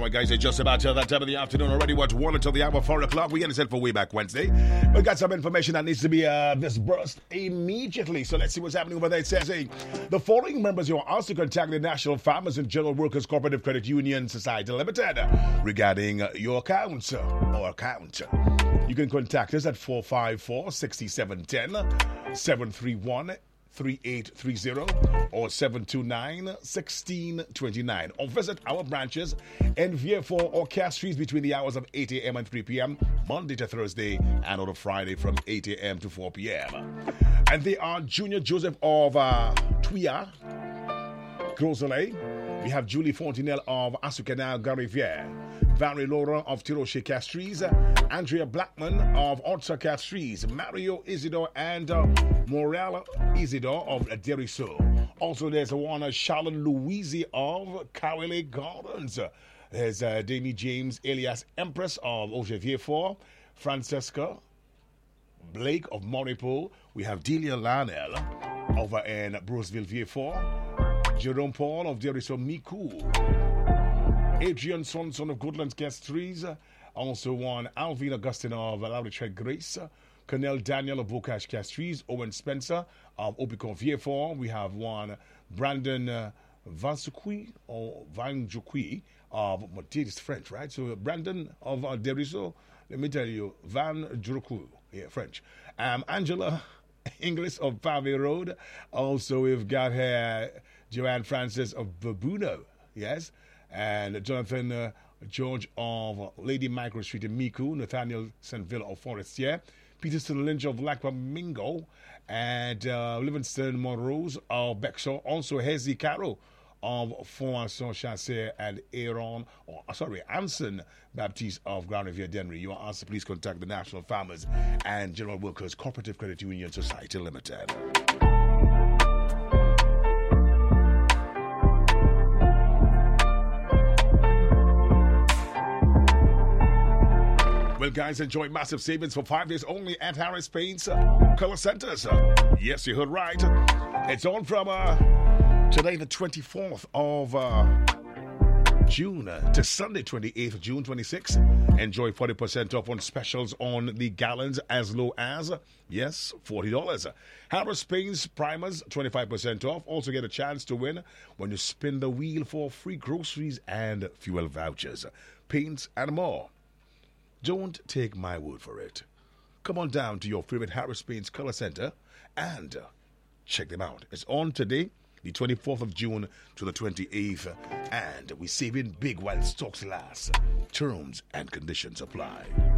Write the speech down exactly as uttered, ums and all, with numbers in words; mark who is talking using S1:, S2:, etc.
S1: Alright guys, it's just about uh, that time of the afternoon already. What's one until the hour four o'clock. We get it set for way back Wednesday. We've got some information that needs to be uh, disbursed immediately. So let's see what's happening over there. It says, hey, the following members you are asked to contact the National Farmers and General Workers Cooperative Credit Union Society Limited regarding uh, your account uh, or account. You can contact us at four five four, six seven one zero, seven three one, three eight three zero or seven two nine, one six two nine, or visit our branches in Vieux-Fort or Castries between the hours of eight a.m. and three p.m. Monday to Thursday, and on a Friday from eight a.m. to four p.m. And they are Junior Joseph of uh, Tuya, Gros-Soleil. We have Julie Fontenelle of Asucanal Garivière, Valerie Laura of Tiroche Castries, Andrea Blackman of Otsa Castries, Mario Isidore and uh, Morel Isidore of Deriso. Also, there's one uh, Charlotte Louise of Cowley Gardens. There's uh, Dami James Elias Empress of Auger-Vieux-Fort, Francesca Blake of Moripool. We have Delia Lanel over in Bruceville-Vieux-Fort, Jerome Paul of Deriso Miku, Adrian Sonson of Goodlands Castries, also one Alvin Augustine of Lauderdale Grace, Colonel Daniel of Bocage Castries, Owen Spencer of Opicon Vieux-Fort. We have one Brandon uh, Vansuqui or Vanjuqui of, it is French, right? So Brandon of uh, Deriso, let me tell you, Van Juruku, yeah, French. Um, Angela Inglis of Pave Road. Also, we've got here Joanne Francis of Babuno, yes, and Jonathan uh, George of Lady Micro Street in Miku, Nathaniel Saint-Ville of Forestier, Peterson Lynch of Lacqua Mingo, and uh, Livingston Monrose of Bexor, also Hezi Caro of Formason Chassé, and Aaron, or sorry, Anson Baptiste of Grand Riviere Dennery. You are asked to please contact the National Farmers and General Workers Cooperative Credit Union Society Limited. Well, guys, enjoy massive savings for five days only at Harris Paints uh, Color Centers. Uh, yes, you heard right. It's on from uh, today, the twenty-fourth of uh, June, uh, to Sunday, twenty-eighth of June, twenty-sixth. Enjoy forty percent off on specials on the gallons as low as, yes, forty dollars. Harris Paints Primers, twenty-five percent off. Also get a chance to win when you spin the wheel for free groceries and fuel vouchers, paints, and more. Don't take my word for it. Come on down to your favorite Harris Paints Color Center and uh, check them out. It's on today, the twenty-fourth of June to the twenty-eighth, and we're saving big while stocks last. Terms and conditions apply.